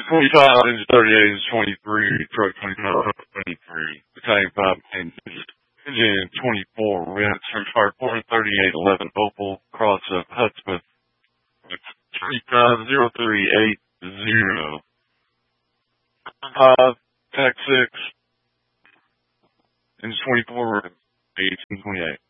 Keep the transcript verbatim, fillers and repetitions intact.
twenty-five, engine thirty-eight, engine twenty-three, truck twenty-five, twenty-three, battalion five, engine, engine twenty-four, Rents, fire four thirty-eight, eleven, Opal, cross of Hudspeth, three five zero three eight zero, five, tax six, engine twenty-four, eighteen twenty-eight.